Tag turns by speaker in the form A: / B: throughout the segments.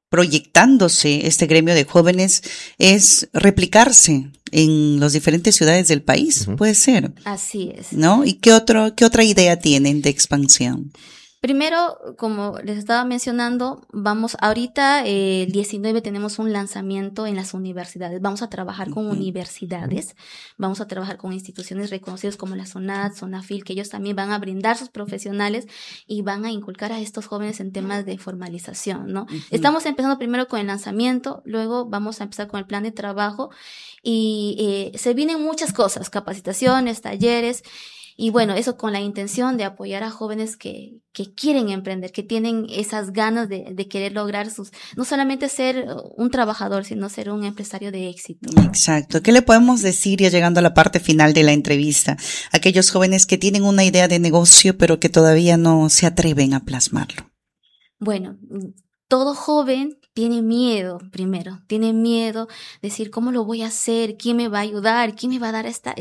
A: proyectándose este gremio de jóvenes es replicarse en las diferentes ciudades del país, puede ser.
B: Así es.
A: ¿No? ¿Y qué otra idea tienen de expansión?
B: Primero, como les estaba mencionando, ahorita el 19 tenemos un lanzamiento en las universidades. Vamos a trabajar con universidades, vamos a trabajar con instituciones reconocidas como la SONAT, SONAFIL, que ellos también van a brindar sus profesionales y van a inculcar a estos jóvenes en temas de formalización, ¿no? Estamos empezando primero con el lanzamiento, luego vamos a empezar con el plan de trabajo y se vienen muchas cosas, capacitaciones, talleres. Y bueno, eso con la intención de apoyar a jóvenes que quieren emprender, que tienen esas ganas de querer lograr no solamente ser un trabajador, sino ser un empresario de éxito.
A: Exacto. ¿Qué le podemos decir ya llegando a la parte final de la entrevista? Aquellos jóvenes que tienen una idea de negocio, pero que todavía no se atreven a plasmarlo.
B: Bueno, todo joven tiene miedo, primero, tiene miedo de decir, ¿cómo lo voy a hacer? ¿Quién me va a ayudar? ¿Quién me va a dar esta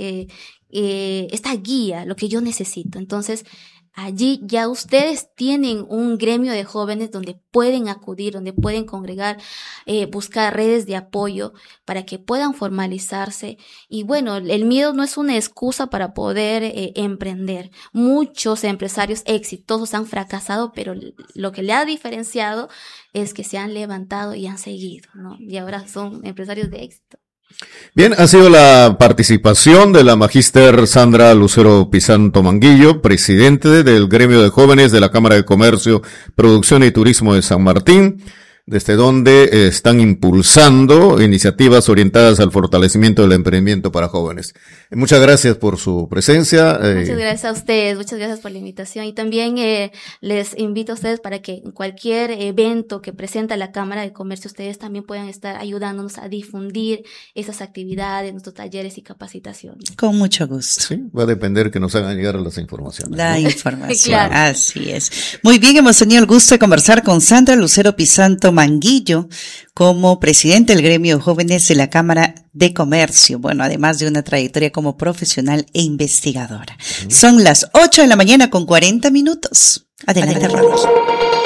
B: guía, lo que yo necesito? Entonces, allí ya ustedes tienen un gremio de jóvenes donde pueden acudir, donde pueden congregar, buscar redes de apoyo para que puedan formalizarse. Y bueno, el miedo no es una excusa para poder emprender. Muchos empresarios exitosos han fracasado, pero lo que le ha diferenciado es que se han levantado y han seguido, ¿no? Y ahora son empresarios de éxito.
C: Bien, ha sido la participación de la magíster Sandra Lucero Pisanto Manguillo, presidente del Gremio de Jóvenes de la Cámara de Comercio, Producción y Turismo de San Martín, desde donde están impulsando iniciativas orientadas al fortalecimiento del emprendimiento para jóvenes. Muchas gracias por su presencia.
B: Muchas gracias a ustedes, muchas gracias por la invitación. Y también les invito a ustedes para que en cualquier evento que presenta la Cámara de Comercio, ustedes también puedan estar ayudándonos a difundir esas actividades, nuestros talleres y capacitaciones.
A: Con mucho gusto.
C: Sí, va a depender que nos hagan llegar las informaciones.
A: La información,
B: claro.
A: Así es. Muy bien, hemos tenido el gusto de conversar con Sandra Lucero Pisanto Manguillo como presidente del Gremio de Jóvenes de la Cámara de Comercio. Bueno, además de una trayectoria como profesional e investigadora. Son las 8:40 a.m. Adelante, Ramos.